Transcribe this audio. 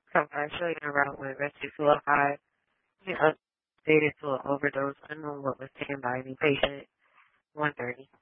So far, showing a route with rescue 205, updated to an overdose unknown what was taken by any patient, 1:30.